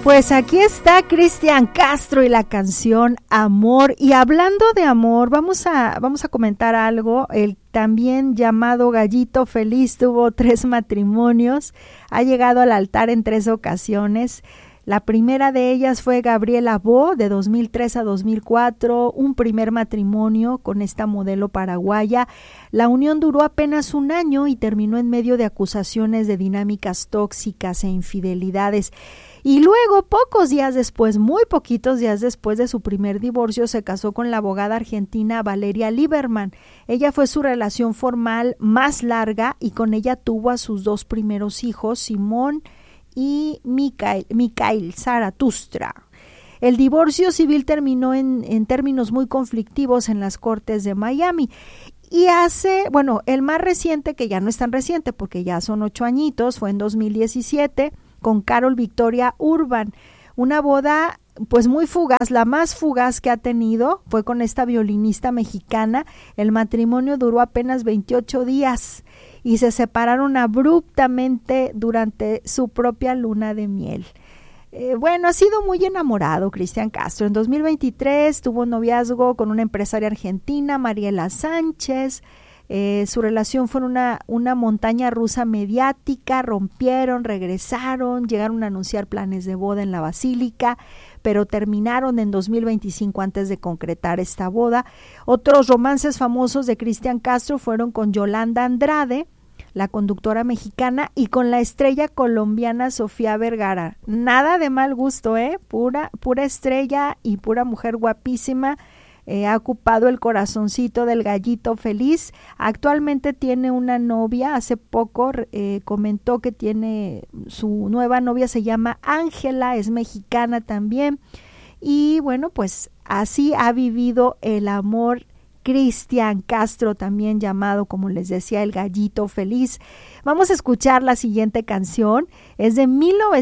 Pues aquí está Cristian Castro y la canción Amor. Y hablando de amor, vamos a comentar algo. El también llamado Gallito Feliz tuvo 3 matrimonios, ha llegado al altar en 3 ocasiones. La primera de ellas fue Gabriela Bo, de 2003 a 2004, un primer matrimonio con esta modelo paraguaya. La unión duró apenas 1 año y terminó en medio de acusaciones de dinámicas tóxicas e infidelidades. Y luego, pocos días después, muy poquitos días después de su primer divorcio, se casó con la abogada argentina Valeria Lieberman. Ella fue su relación formal más larga y con ella tuvo a sus 2 primeros hijos, Simón y Mikhail Zaratustra. El divorcio civil terminó en términos muy conflictivos en las cortes de Miami. Y el más reciente, que ya no es tan reciente porque ya son 8 añitos, fue en 2017 con Carol Victoria Urban. Una boda pues muy fugaz, la más fugaz que ha tenido fue con esta violinista mexicana. El matrimonio duró apenas 28 días y se separaron abruptamente durante su propia luna de miel. Ha sido muy enamorado Cristian Castro. En 2023 tuvo un noviazgo con una empresaria argentina, Mariela Sánchez. Su relación fue una montaña rusa mediática, rompieron, regresaron, llegaron a anunciar planes de boda en la Basílica, pero terminaron en 2025 antes de concretar esta boda. Otros romances famosos de Cristian Castro fueron con Yolanda Andrade, la conductora mexicana, y con la estrella colombiana Sofía Vergara. Nada de mal gusto, pura estrella y pura mujer guapísima. Ha ocupado el corazoncito del Gallito Feliz. Actualmente tiene una novia. Hace poco comentó que tiene su nueva novia, se llama Ángela, es mexicana también. Y bueno, pues así ha vivido el amor Cristian Castro, también llamado, como les decía, el Gallito Feliz. Vamos a escuchar la siguiente canción. Es de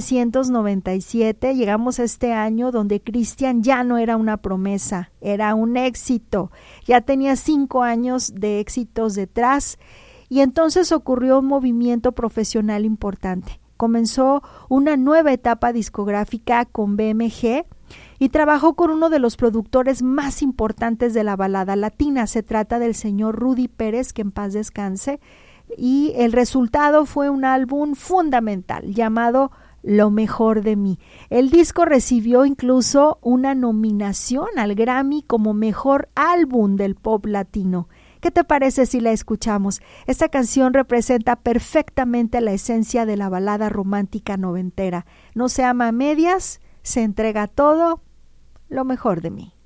1997. Llegamos a este año donde Cristian ya no era una promesa, era un éxito. Ya tenía 5 años de éxitos detrás y entonces ocurrió un movimiento profesional importante. Comenzó una nueva etapa discográfica con BMG y trabajó con uno de los productores más importantes de la balada latina. Se trata del señor Rudy Pérez, que en paz descanse, y el resultado fue un álbum fundamental llamado Lo Mejor de Mí. El disco recibió incluso una nominación al Grammy como mejor álbum del pop latino. ¿Qué te parece si la escuchamos? Esta canción representa perfectamente la esencia de la balada romántica noventera. No se ama a medias, se entrega todo, lo mejor de mí.